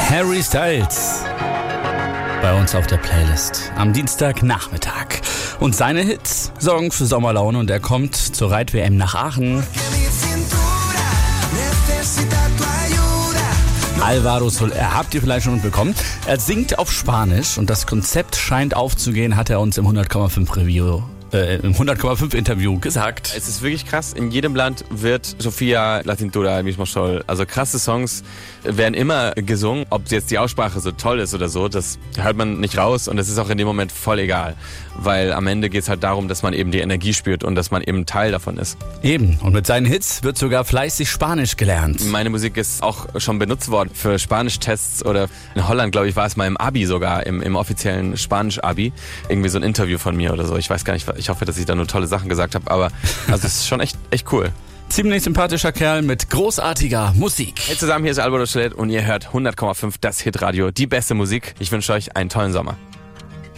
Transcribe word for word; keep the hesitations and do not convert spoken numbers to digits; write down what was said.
Harry Styles bei uns auf der Playlist am Dienstagnachmittag. Und seine Hits sorgen für Sommerlaune und er kommt zur Reit-W M nach Aachen. Alvaro Soler, habt ihr vielleicht schon mitbekommen. Er singt auf Spanisch und das Konzept scheint aufzugehen, hat er uns im hundert Komma fünf Review Äh, im hundert Komma fünf Interview gesagt. Es ist wirklich krass. In jedem Land wird Sofía La Cintura, El Mismo Sol. Also krasse Songs werden immer gesungen. Ob jetzt die Aussprache so toll ist oder so, das hört man nicht raus und es ist auch in dem Moment voll egal. Weil am Ende geht es halt darum, dass man eben die Energie spürt und dass man eben Teil davon ist. Eben. Und mit seinen Hits wird sogar fleißig Spanisch gelernt. Meine Musik ist auch schon benutzt worden für Spanischtests oder in Holland, glaube ich, war es mal im Abi sogar, im, im offiziellen Spanisch-Abi. Irgendwie so ein Interview von mir oder so. Ich weiß gar nicht, ich hoffe, dass ich da nur tolle Sachen gesagt habe, aber also es ist schon echt, echt cool. Ziemlich sympathischer Kerl mit großartiger Musik. Hey zusammen, hier ist Alvaro Soler und ihr hört hundert Komma fünf, das Hitradio, die beste Musik. Ich wünsche euch einen tollen Sommer.